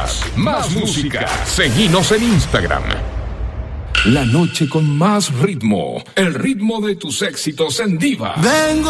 más música. Seguinos en Instagram. La noche con más ritmo. El ritmo de tus éxitos en Diva. Vengo